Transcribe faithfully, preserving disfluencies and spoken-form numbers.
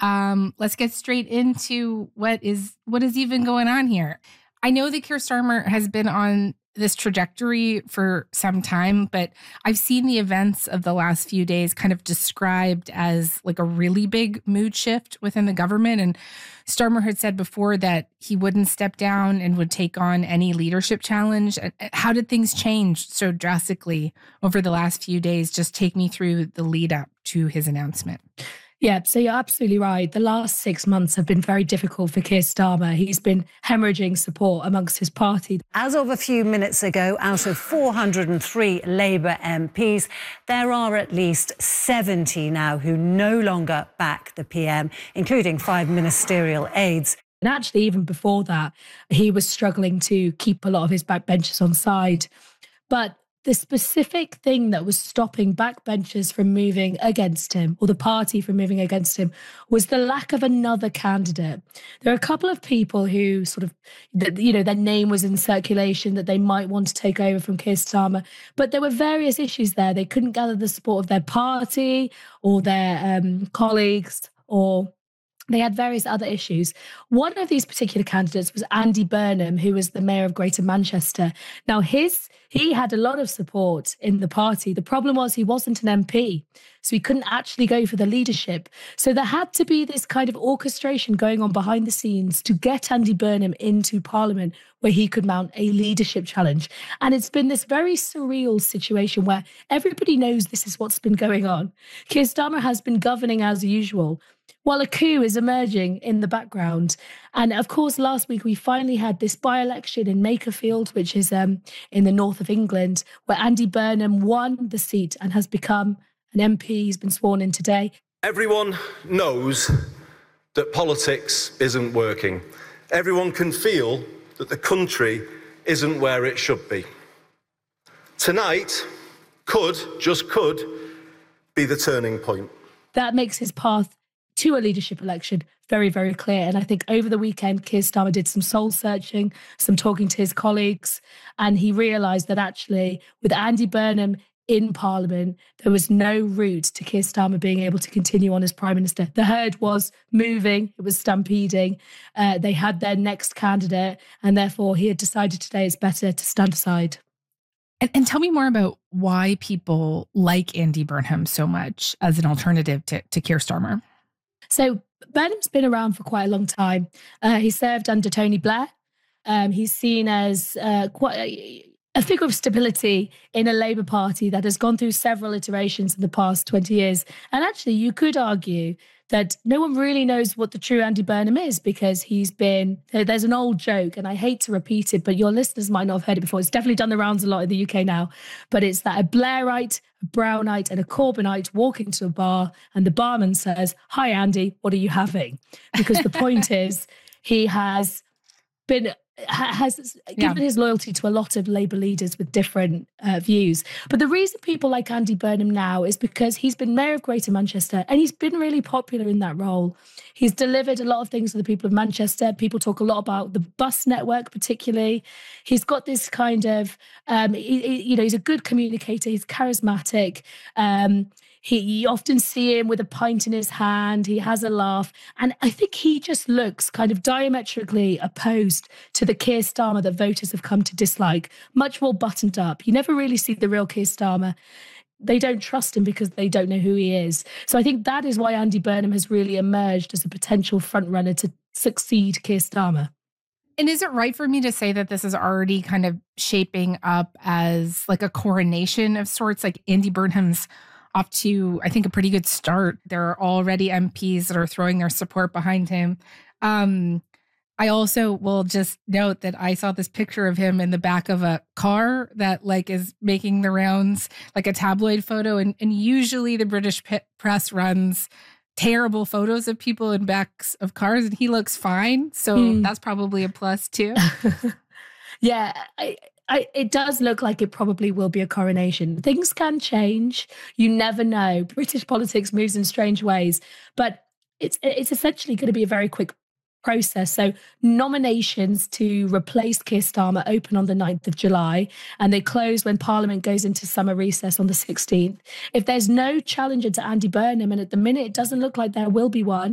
Um, let's get straight into what is what is even going on here. I know that Keir Starmer has been on this trajectory for some time, but I've seen the events of the last few days kind of described as like a really big mood shift within the government. And Starmer had said before that he wouldn't step down and would take on any leadership challenge. How did things change so drastically over the last few days? Just take me through the lead up to his announcement. Yeah, so you're absolutely right. The last six months have been very difficult for Keir Starmer. He's been hemorrhaging support amongst his party. As of a few minutes ago, out of four hundred three Labour M Ps, there are at least seventy now who no longer back the P M, including five ministerial aides. And actually, even before that, he was struggling to keep a lot of his backbenchers on side. But the specific thing that was stopping backbenchers from moving against him, or the party from moving against him, was the lack of another candidate. There are a couple of people who sort of, you know, their name was in circulation that they might want to take over from Keir Starmer, but there were various issues there. They couldn't gather the support of their party or their um, colleagues, or they had various other issues. One of these particular candidates was Andy Burnham, who was the mayor of Greater Manchester. Now, his he had a lot of support in the party. The problem was he wasn't an M P, so he couldn't actually go for the leadership. So there had to be this kind of orchestration going on behind the scenes to get Andy Burnham into Parliament where he could mount a leadership challenge. And it's been this very surreal situation where everybody knows this is what's been going on. Keir Starmer has been governing as usual, while a coup is emerging in the background. And of course, last week we finally had this by-election in Makerfield, which is um, in the north of England, where Andy Burnham won the seat and has become an M P. He's been sworn in today. Everyone knows that politics isn't working. Everyone can feel that the country isn't where it should be. Tonight could, just could, be the turning point. That makes his path to a leadership election very, very clear. And I think over the weekend, Keir Starmer did some soul searching, some talking to his colleagues, and he realised that actually with Andy Burnham in Parliament, there was no route to Keir Starmer being able to continue on as Prime Minister. The herd was moving, it was stampeding. Uh, they had their next candidate, and therefore he had decided today it's better to stand aside. And, and tell me more about why people like Andy Burnham so much as an alternative to, to Keir Starmer. So Burnham's been around for quite a long time. Uh, he served under Tony Blair. Um, he's seen as uh, quite a, a figure of stability in a Labour Party that has gone through several iterations in the past twenty years. And actually, you could argue that no one really knows what the true Andy Burnham is, because he's been, there's an old joke, and I hate to repeat it, but your listeners might not have heard it before. It's definitely done the rounds a lot in the U K now, but it's that a Blairite, a Brownite and a Corbynite walk into a bar and the barman says, "Hi, Andy, what are you having?" Because the point is he has been has given yeah. his loyalty to a lot of Labour leaders with different uh, views. But the reason people like Andy Burnham now is because he's been Mayor of Greater Manchester and he's been really popular in that role. He's delivered a lot of things for the people of Manchester. People talk a lot about the bus network particularly. He's got this kind of, um, he, he, you know, he's a good communicator. He's charismatic. Um, He, you often see him with a pint in his hand. He has a laugh. And I think he just looks kind of diametrically opposed to the Keir Starmer that voters have come to dislike. Much more buttoned up. You never really see the real Keir Starmer. They don't trust him because they don't know who he is. So I think that is why Andy Burnham has really emerged as a potential frontrunner to succeed Keir Starmer. And is it right for me to say that this is already kind of shaping up as like a coronation of sorts? Like Andy Burnham's off to, I think, a pretty good start. There are already M Ps that are throwing their support behind him. Um, I also will just note that I saw this picture of him in the back of a car that like is making the rounds, like a tabloid photo. And, and usually the British p- press runs terrible photos of people in backs of cars, and he looks fine. So mm. that's probably a plus too. yeah, I, I, it does look like it probably will be a coronation. Things can change. You never know. British politics moves in strange ways, but it's it's essentially going to be a very quick process. So nominations to replace Keir Starmer open on the ninth of July, and they close when Parliament goes into summer recess on the sixteenth. If there's no challenger to Andy Burnham, and at the minute it doesn't look like there will be one,